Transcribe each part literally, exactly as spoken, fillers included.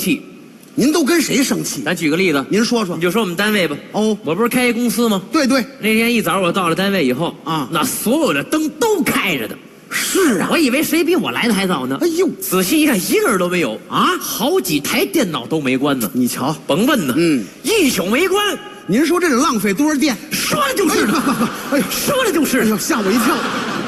气。 您都跟谁生气？ 咱举个例子， 您说说。 你就说我们单位吧。 哦， 我不是开一公司吗？ 对对。 那天一早我到了单位以后啊， 那所有的灯都开着的。 是啊， 我以为谁比我来的还早呢。 哎呦， 仔细一看，一个人都没有啊！好几台电脑都没关呢。 你瞧， 甭问呢， 嗯， 一宿没关。 您说这得浪费多少电？ 说的就是的， 哎呦， 说的就是的。 哎呦，吓我一跳。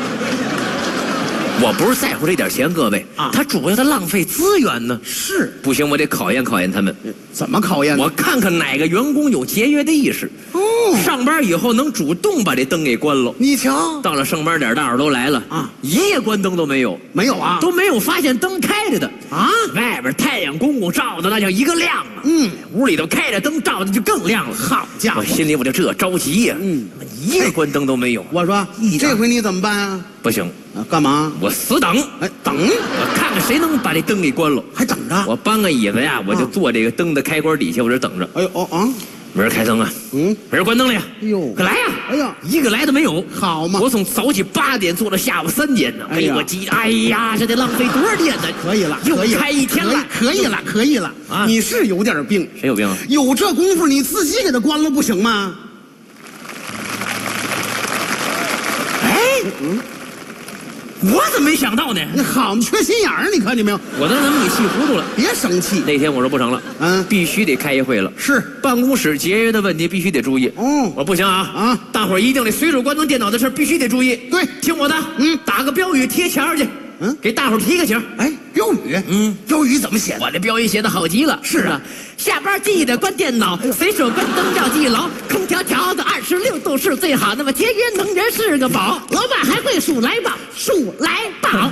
我不是在乎这点钱，各位啊，他主要的浪费资源呢。 是， 不行，我得考验考验他们。 怎么考验呢？ 我看看哪个员工有节约的意识。 哦， 上班以后能主动把这灯给关了。 你瞧， 到了上班点，大伙都来了啊，一夜关灯都没有， 没有啊， 都没有发现灯开着的啊。 外边太阳公公照的那叫一个亮啊， 嗯， 屋里头开着灯照的就更亮了。 好家伙， 我心里我就这着急呀， 嗯， 一夜关灯都没有。 我说，这回你怎么办啊？ 不行， 啊，干嘛？ 我死等， 哎，等， 我看看谁能把这灯给关了， 还等着。 我搬个椅子呀，我就坐这个灯的开关底下，我这等着。 哎呦哦啊， 没人开灯啊， 嗯， 没人关灯了呀。 哎呦， 快来呀！ 哎呀， 一个来都没有。 好嘛， 我从早起八点坐到下午三点呢， 哎呀， 我急，哎呀，这得浪费多少电呢？ 可以了， 又开一天了， 可以了，可以了啊！你是有点病， 谁有病啊？ 有这功夫你自己给他关了不行吗？ 哎，嗯。我怎么没想到呢？ 你好嘛，缺心眼儿，你看见没有？ 我都让他们给气糊涂了。 别生气。 那天我说不成了， 嗯， 必须得开一会了。 是， 办公室节约的问题必须得注意。 哦， 我不行啊啊！大伙儿一定得随手关灯电脑的事必须得注意。 对， 听我的，嗯，打个标语贴墙上去，嗯，给大伙儿提个醒。 哎，标语，嗯，标语怎么写？ 我这标语写的好极了。 是啊， 下班记得关电脑，随手关灯要记牢。空调调的二十六度是最好，那么节约能源是个宝。老板还会数来宝，数来宝。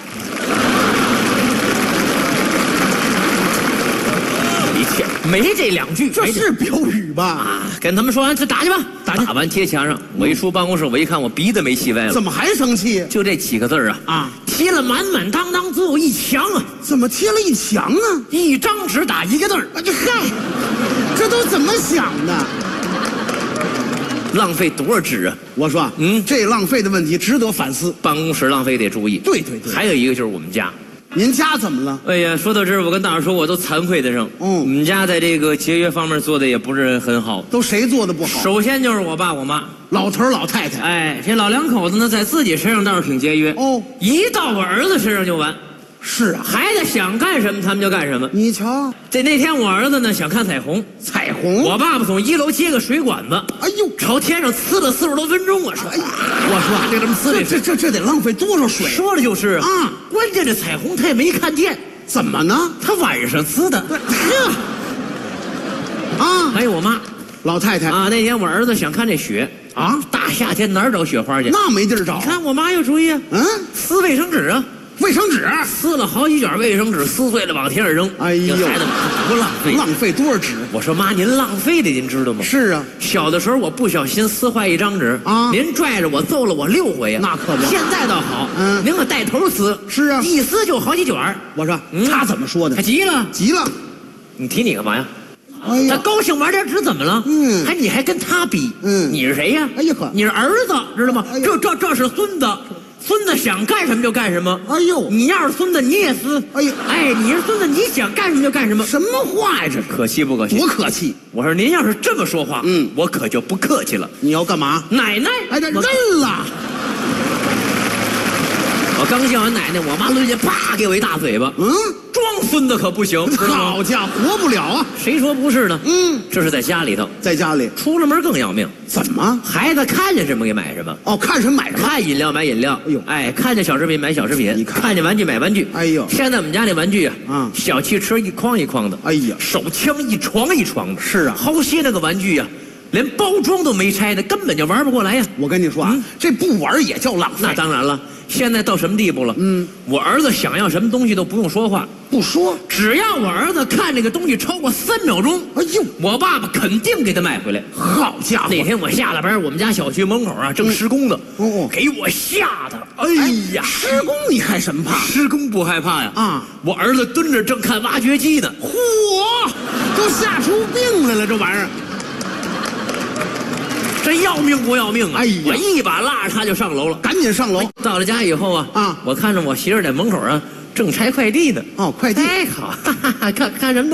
一切没这两句， 这是标语吧？ 啊，跟他们说完，这打去吧。打去，打完贴墙上。我一出办公室，我一看，我鼻子没气歪了。 怎么还生气？ 就这几个字啊啊！贴了满满当当，足有一墙啊！ 怎么贴了一墙啊？ 一张纸打一个字儿。 这嗨，这都怎么想的？ 浪费多少纸啊！ 我说，嗯，这浪费的问题值得反思。 办公室浪费得注意。 对对对。 还有一个就是我们家。 您家怎么了？ 哎呀，说到这儿，我跟大伙说，我都惭愧得上。嗯，我们家在这个节约方面做的也不是很好。 都谁做的不好？ 首先就是我爸我妈， 老头老太太。 哎，这老两口子呢，在自己身上倒是挺节约。哦，一到我儿子身上就完。 是啊， 孩子想干什么他们就干什么。 你瞧， 这那天我儿子呢想看彩虹， 彩虹， 我爸爸从一楼接个水管子， 哎呦， 朝天上呲了四十多分钟。我说，哎、我说这这么呲这这这这得浪费多少水？ 说的就是啊，关键这彩虹他也没看见， 怎么呢？ 他晚上呲的。呵， 啊， 还有我妈， 老太太啊，那天我儿子想看这雪啊，大夏天哪儿找雪花去？ 那没地儿找。 你看我妈有主意啊，嗯，撕卫生纸啊。 卫生纸撕了好几卷卫生纸，撕碎了往天上扔。 哎呦， 孩子多浪费， 浪费多少纸？ 我说妈，您浪费的您知道吗？ 是啊， 小的时候我不小心撕坏一张纸啊，您拽着我揍了我六回呀。 那可不， 现在倒好，嗯，您可带头撕。 是啊， 一撕就好几卷。 我说，嗯、他怎么说的？ 他急了， 急了。 你提你干嘛呀？ 哎呀， 他高兴玩点纸怎么了？嗯，还你还跟他比？嗯，你是谁呀？ 哎呀呵， 你是儿子，知道吗？哎、这这这是孙子。孙子想干什么就干什么。哎呦，你要是孙子，你也撕。哎呦，哎，你是孙子，你想干什么就干什么。 什么话呀？这可气不可气？ 多可气！ 我说您要是这么说话，嗯，我可就不客气了。 你要干嘛？ 奶奶， 哎，这认了。 我刚叫完奶奶，我妈抡起啪给我一大嘴巴。嗯，装孙子可不行。 好家伙，活不了啊！ 谁说不是呢？嗯，这是在家里头， 在家里出了门更要命。 怎么？ 孩子看见什么给买什么。 哦，看什么买什么？ 看饮料买饮料。哎呦，哎，看见小食品买小食品。你看，看见玩具买玩具。哎呦，现在我们家那玩具啊，啊，小汽车一筐一筐的。哎呀，手枪一床一床的。是啊，好些那个玩具啊。连包装都没拆的，根本就玩不过来呀！ 我跟你说啊，嗯、这不玩也叫浪费。 那当然了，现在到什么地步了？嗯，我儿子想要什么东西都不用说话， 不说， 只要我儿子看这个东西超过三秒钟，哎呦，我爸爸肯定给他买回来。 好家伙！ 那天我下了班，我们家小区门口啊正施工呢，哦，给我吓的，哎呀！ 施工你害什么怕？ 施工不害怕呀！啊，我儿子蹲着正看挖掘机呢， 嚯，都吓出病来了，这玩意儿。 这要命不要命啊！ 哎呀， 我一把拉着他就上楼了， 赶紧上楼。 到了家以后啊，啊，我看着我媳妇在门口啊正拆快递呢。 哦，快递， 哎，好，哈哈哈，看看什么？